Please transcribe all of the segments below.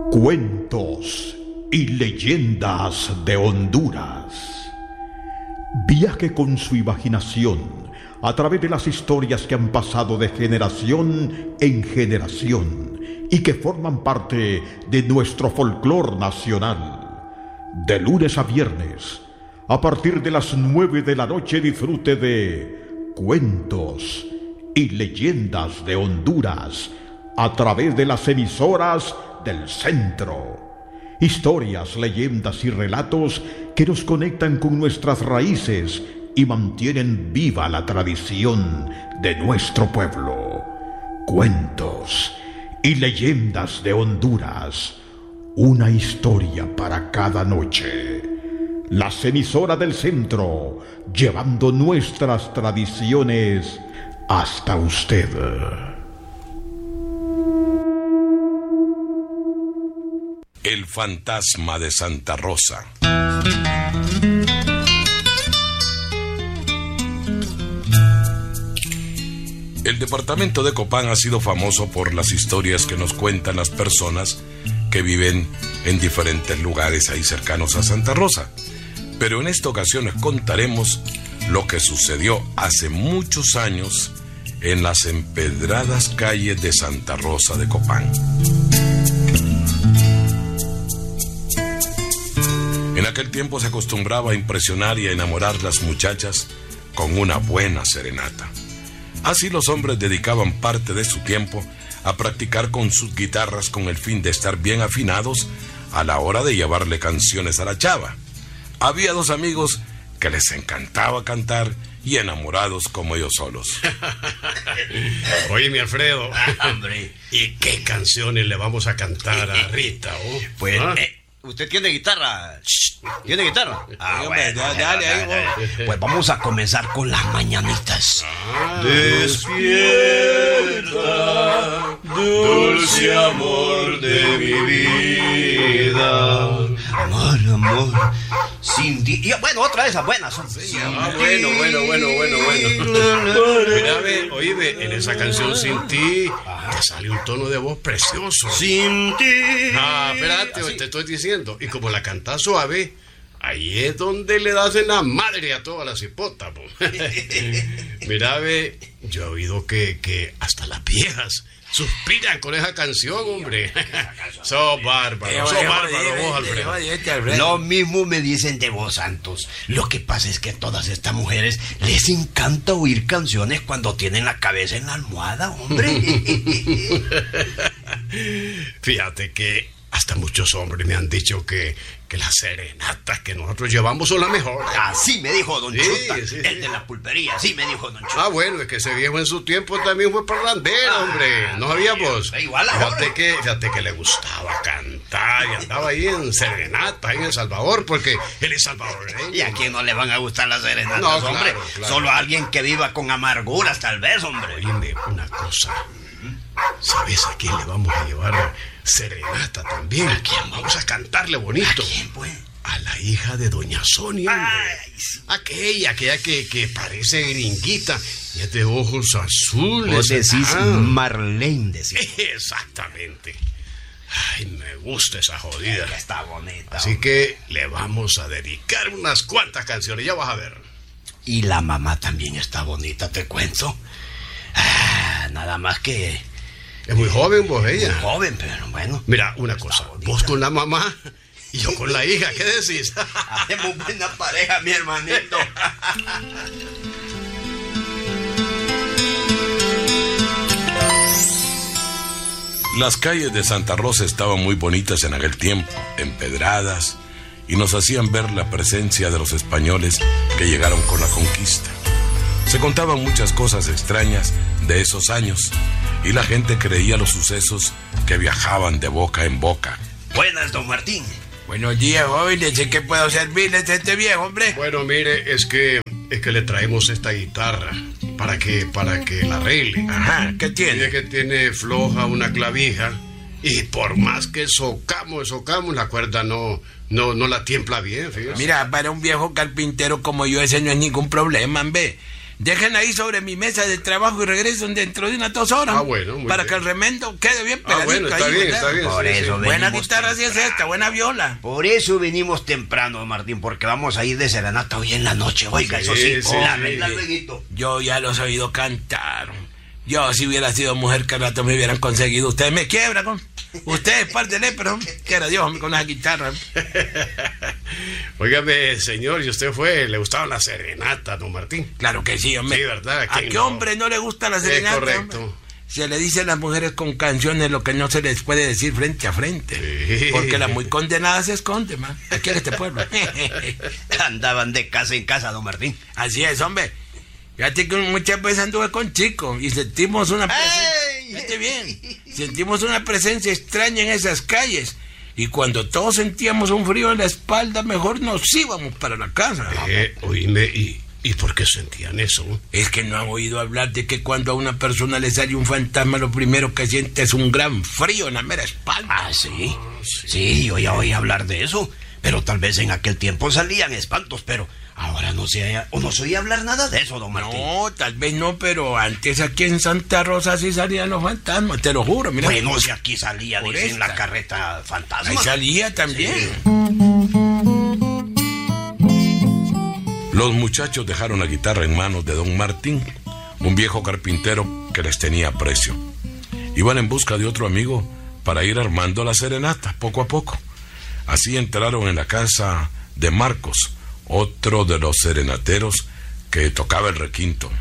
Cuentos y leyendas de Honduras. Viaje con su imaginación a través de las historias que han pasado de generación en generación y que forman parte de nuestro folclore nacional. De lunes a viernes, a partir de las 9 de la noche, disfrute de Cuentos y leyendas de Honduras a través de las emisoras del centro. Historias, leyendas y relatos que nos conectan con nuestras raíces y mantienen viva la tradición de nuestro pueblo. Cuentos y leyendas de Honduras. Una historia para cada noche. Las emisoras del centro, llevando nuestras tradiciones hasta usted. El fantasma de Santa Rosa. El departamento de Copán ha sido famoso por las historias que nos cuentan las personas que viven en diferentes lugares ahí cercanos a Santa Rosa. Pero en esta ocasión les contaremos lo que sucedió hace muchos años en las empedradas calles de Santa Rosa de Copán. En aquel tiempo se acostumbraba a impresionar y a enamorar las muchachas con una buena serenata. Así los hombres dedicaban parte de su tiempo a practicar con sus guitarras con el fin de estar bien afinados a la hora de llevarle canciones a la chava. Había dos amigos que les encantaba cantar y enamorados como ellos solos. Oye, mi Alfredo, hombre, ¿y qué canciones le vamos a cantar a Rita? Pues, ¿usted tiene guitarra? ¿Tiene guitarra? Bueno, dale ahí, vos. Pues vamos a comenzar con las mañanitas. Despierta, dulce amor de mi vida. Amor, amor, sin ti. Y bueno, otra de esas buenas. Bueno. Mira, ve, oíme, en esa canción Sin Ti te sale un tono de voz precioso. Sin ti. Espérate, te estoy diciendo. Y como la cantás suave, ahí es donde le das en la madre a toda la cipota. Mira, ve, yo he oído que hasta las viejas suspiran con esa canción, hombre. Sos bárbaro vos, Alfredo. Lo mismo me dicen de vos, Santos. Lo que pasa es que a todas estas mujeres les encanta oír canciones cuando tienen la cabeza en la almohada, hombre. Fíjate que hasta muchos hombres me han dicho que las serenatas que nosotros llevamos son las mejores. Así me dijo don Chuta, el de la pulpería. Así me dijo don Chuta. Bueno, es que ese viejo en su tiempo también fue parrandero, hombre. ¿No sabíamos? Igual fíjate que le gustaba cantar y andaba ahí en serenatas, ahí en El Salvador, porque él es salvadoreño. ¿Y a quién no le van a gustar las serenatas, no, hombre? Claro. Solo a alguien que viva con amarguras, tal vez, hombre. Oíme, una cosa. ¿Sabes a quién le vamos a llevar serenata también? ¿A quién? Vamos a cantarle bonito. ¿A quién, pues? A la hija de doña Sonia, hombre. Ay, sí. Aquella que parece gringuita y es de ojos azules. Vos decís Marlene, decís. Exactamente. Ay, me gusta esa jodida. Que está bonita. Así que le vamos a dedicar unas cuantas canciones, ya vas a ver. Y la mamá también está bonita, te cuento. Nada más que... Es muy joven vos, ella. Muy joven, pero bueno. Mira, una cosa, vos con la mamá y yo con la hija, ¿qué decís? Hacemos buena pareja, mi hermanito. Las calles de Santa Rosa estaban muy bonitas en aquel tiempo, empedradas, y nos hacían ver la presencia de los españoles que llegaron con la conquista. Se contaban muchas cosas extrañas de esos años, y la gente creía los sucesos que viajaban de boca en boca. Buenas, don Martín. Buenos días, jóvenes. ¿En qué puedo servirles a este viejo, hombre? Bueno, mire, es que le traemos esta guitarra para que la arregle. Ajá, ¿qué tiene? Mire que tiene floja una clavija y por más que socamos, la cuerda no la tiempla bien, fíjate. Mira, para un viejo carpintero como yo ese no es ningún problema, hombre. Dejen ahí sobre mi mesa de trabajo y regresen dentro de unas 2 horas. Ah, bueno, muy para bien. que el remendo quede bien pegadito. Bueno, está ahí, bien, ¿verdad? está bien. Por sí, eso sí. Buena venimos guitarra sí es temprano. esta, buena viola. Por eso venimos temprano, Martín, porque vamos a ir de serenata hoy en la noche. Oiga, eso sí, Sí, la sí. regla lueguito. Yo ya los he oído cantar. Yo, si hubiera sido mujer, que rato me hubieran conseguido. Ustedes me quiebran, con. Ustedes, pártenle, pero que era Dios, hombre, con esa guitarra. Óigame, señor, ¿y usted le gustaba la serenata, don Martín? Claro que sí, hombre. Sí, ¿verdad? ¿A ¿Quién qué no? hombre no le gusta la serenata? correcto. Hombre? Se le dice a las mujeres con canciones lo que no se les puede decir frente a frente. Sí. Porque la muy condenada se esconde, man. Aquí en este pueblo. Andaban de casa en casa, don Martín. Así es, hombre. Fíjate que muchas veces anduve con chicos y sentimos una presencia. ¡Ey! Fíjate bien. Sentimos una presencia extraña en esas calles. Y cuando todos sentíamos un frío en la espalda, mejor nos íbamos para la casa. Oíme, ¿y por qué sentían eso? Es que no han oído hablar de que cuando a una persona le sale un fantasma, lo primero que siente es un gran frío en la mera espalda. Ah, sí. Sí, yo ya oí hablar de eso. Pero tal vez en aquel tiempo salían espantos, pero ahora no se oía hablar nada de eso, don Martín. No, tal vez no, pero antes aquí en Santa Rosa sí salían los fantasmas, te lo juro, mira. Bueno, si aquí salía, Por dicen, esta. la carreta fantasma. Ahí salía también. Los muchachos dejaron la guitarra en manos de don Martín, un viejo carpintero que les tenía aprecio. Iban en busca de otro amigo para ir armando la serenata poco a poco. Así entraron en la casa de Marcos, otro de los serenateros que tocaba el requinto.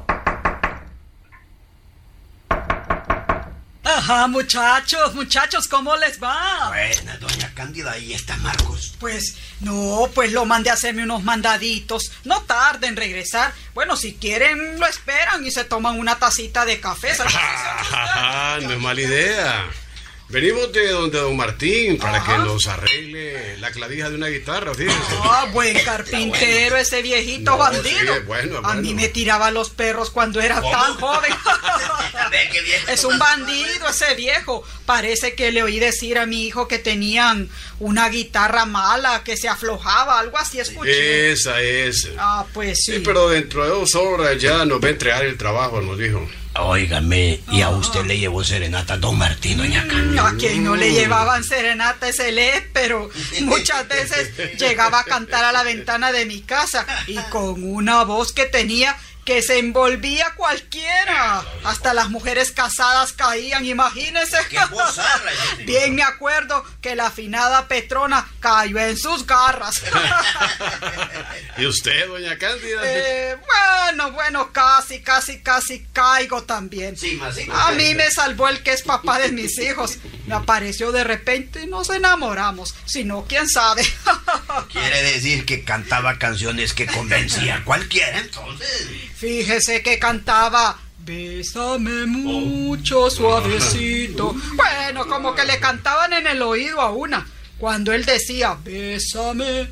Ajá, muchachos, ¿cómo les va? Buena, doña Cándida, ahí está Marcos. Pues lo mandé a hacerme unos mandaditos. No tarden en regresar. Bueno, si quieren, lo esperan y se toman una tacita de café. No es mala idea. Venimos de donde don Martín para que nos arregle la clavija de una guitarra, fíjense. Ah, buen carpintero, ese viejito bandido. sí, bueno. A mí me tiraba los perros cuando era tan joven. Ve qué viejo. Es un bandido ese viejo. Parece que le oí decir a mi hijo que tenían una guitarra mala, que se aflojaba, algo así escuché. Esa es. Ah, pues sí. Sí, pero dentro de 2 horas ya nos va a entregar el trabajo, nos dijo. Óigame, ¿y a usted le llevó serenata don Martín, doña Cándida? A quien no le llevaban serenata ese pero muchas veces llegaba a cantar a la ventana de mi casa y con una voz que tenía que se envolvía cualquiera. Hasta las mujeres casadas caían, imagínense. ¡Qué vozarra! Bien me acuerdo que la afinada Petrona cayó en sus garras. ¿Y usted, doña Cándida? Bueno, casi caigo también. Sí, más. A mí me salvó el que es papá de mis hijos. Me apareció de repente y nos enamoramos. Si no, quién sabe. Quiere decir que cantaba canciones que convencía a cualquiera, entonces. Fíjese que cantaba Bésame mucho, suavecito. Bueno, como que le cantaban en el oído a una. Cuando él decía Bésame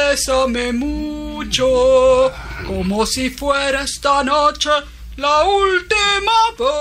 mucho, como si fuera esta noche la última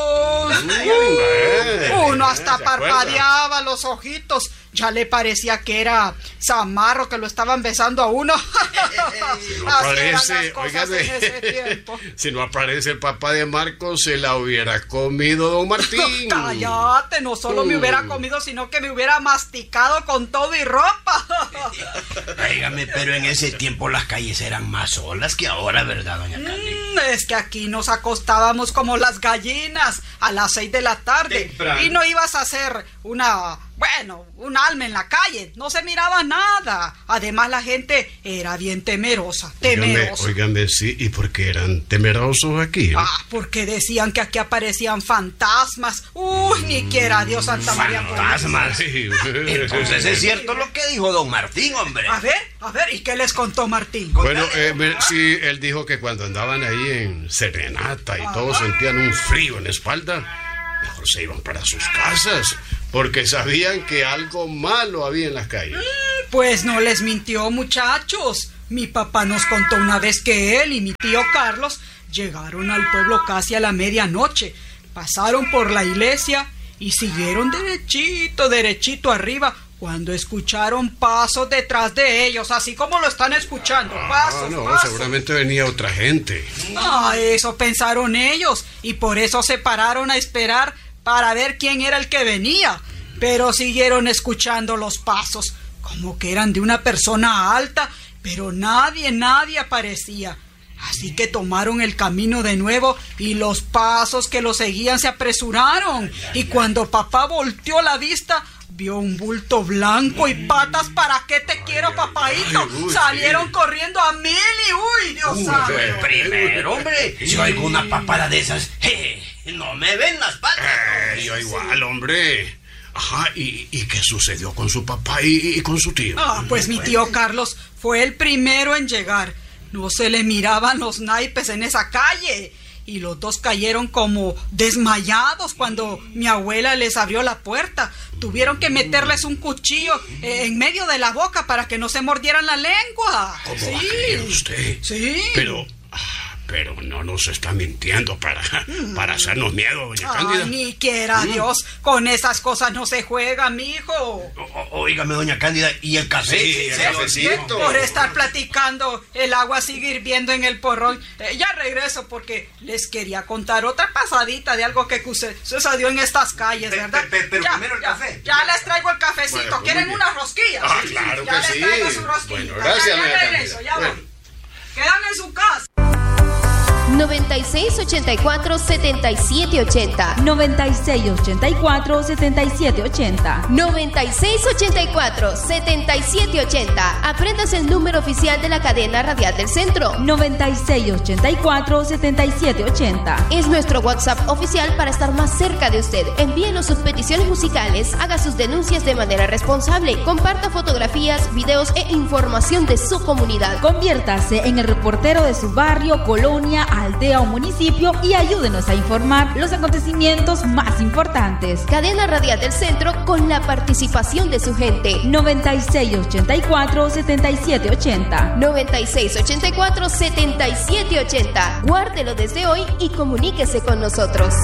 vez. Uno hasta ¿se acuerda? parpadeaba los ojitos. Ya le parecía que era Zamarro, que lo estaban besando a uno. Si no Así eran las aparece, cosas óigame, en ese tiempo. si no aparece el papá de Marcos, se la hubiera comido don Martín. Cállate, no solo me hubiera comido, sino que me hubiera masticado con todo y ropa. Óigame, pero en ese tiempo las calles eran más solas que ahora, ¿verdad, doña Cándida? Es que aquí nos acostábamos como las gallinas a las 6 de la tarde. Temprano. Y no ibas a hacer un alma en la calle, no se miraba nada. Además la gente era bien temerosa. Óigame, sí, ¿y por qué eran temerosos aquí? Porque decían que aquí aparecían fantasmas. Uy, ni quiera Dios, Santa María. Fantasmas. Sí. Entonces es cierto lo que dijo don Martín, hombre. A ver, ¿y qué les contó Martín? Bueno, sí, él dijo que cuando andaban ahí en serenata y todos sentían un frío en la espalda, mejor se iban para sus casas, porque sabían que algo malo había en las calles. Pues no les mintió, muchachos. Mi papá nos contó una vez que él y mi tío Carlos llegaron al pueblo casi a la medianoche. Pasaron por la iglesia y siguieron derechito arriba cuando escucharon pasos detrás de ellos, así como lo están escuchando. Pasos. Seguramente venía otra gente. Eso pensaron ellos, y por eso se pararon a esperar para ver quién era el que venía. Pero siguieron escuchando los pasos, como que eran de una persona alta, pero nadie aparecía. Así que tomaron el camino de nuevo y los pasos que lo seguían se apresuraron. Y cuando papá volteó la vista, vio un bulto blanco y patas. ¿Para qué te quiero, papaíto? Salieron corriendo a mil y ¡uy, Dios santo! Primero, hombre, si oigo una papada de esas, no me ven las patas. Yo igual, hombre. Ajá, ¿y qué sucedió con su papá y con su tío? Pues mi tío Carlos fue el primero en llegar. No se le miraban los naipes en esa calle. Y los dos cayeron como desmayados cuando mi abuela les abrió la puerta. Tuvieron que meterles un cuchillo en medio de la boca para que no se mordieran la lengua. ¿Cómo va a creer usted? Sí. Pero no nos está mintiendo para hacernos miedo, doña Cándida. Ni quiera Dios, con esas cosas no se juega, mijo. Óigame, doña Cándida, ¿y el café? Sí, el cafecito. Por estar platicando, el agua sigue hirviendo en el porrón. Ya regreso porque les quería contar otra pasadita de algo que sucedió en estas calles, ¿verdad? Pero primero el café. Ya les traigo el cafecito. Bueno, ¿Quieren una rosquilla? Claro ya que sí. Les traigo su rosquilla. Bueno, gracias, ya regreso, Cándida. voy. Quedan en su casa. 9684-7780 9684-7780 9684-7780. Aprendas el número oficial de la cadena radial del centro. 9684-7780 Es nuestro WhatsApp oficial para estar más cerca de usted. Envíenos sus peticiones musicales, haga sus denuncias de manera responsable, comparta fotografías, videos e información de su comunidad. Conviértase en el reportero de su barrio, colonia, aldea o municipio y ayúdenos a informar los acontecimientos más importantes. Cadena Radial del Centro con la participación de su gente. 9684-7780 9684-7780. Guárdelo desde hoy y comuníquese con nosotros.